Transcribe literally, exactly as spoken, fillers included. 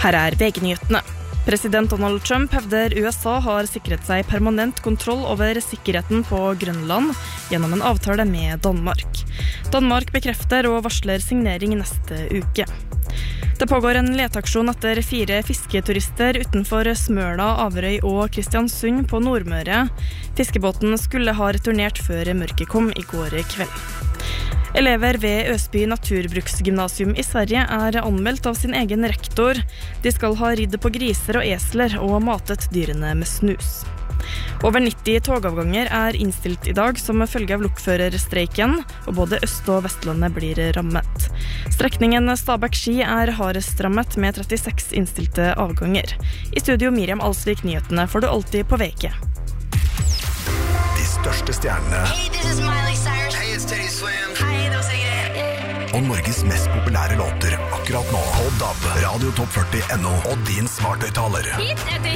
Her er V G-nyhetene. President Donald Trump hevder U S A har sikret seg permanent kontroll over sikkerheten på Grønland gjennom en avtale med Danmark. Danmark bekrefter og varsler signering neste uke. Det pågår en leteaksjon etter fire fisketurister utenfor Smøla, Averøy og Kristiansund på Nordmøre. Fiskebåten skulle ha returnert før mørket kom i går kveld. Elever ved Øsby Naturbruksgymnasium i Sverige er anmeldt av sin egen rektor. De skal ha ridd på griser og esler og matet dyrene med snus. Over nitti togavganger er innstilt i dag som følge av lokførerstreiken, og både Øst- og Vestlandet blir rammet. Strekningen Stabæk-Ski er hardest rammet med trettiseks innstilte avganger. I studio Miriam Alsvik, nyhetene får du alltid på V G. De største stjernene. Hey, this is Miley Cyrus. Hey, it's Teddy Swims. Hei, det var Sigrid. Og Norges mest populære låter akkurat nå. På D A B, Radio Topp førti punktum no og din smarthøyttaler. Hit etter